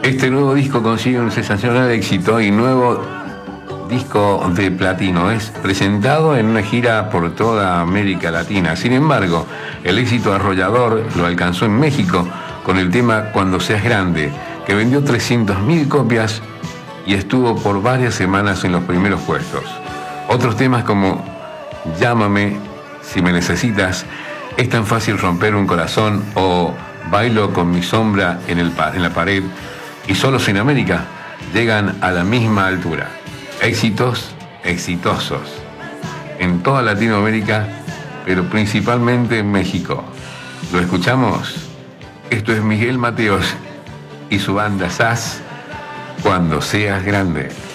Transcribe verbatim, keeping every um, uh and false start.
Este nuevo disco consigue un sensacional éxito y nuevo disco de platino. Es presentado en una gira por toda América Latina. Sin embargo, el éxito arrollador lo alcanzó en México con el tema Cuando seas grande, que vendió trescientas mil copias y estuvo por varias semanas en los primeros puestos. Otros temas como Llámame si me necesitas, Es tan fácil romper un corazón o Bailo con mi sombra en, el pa- en la pared y Solos en América llegan a la misma altura. Éxitos exitosos en toda Latinoamérica, pero principalmente en México. ¿Lo escuchamos? Esto es Miguel Mateos y su banda S A S, Cuando seas grande.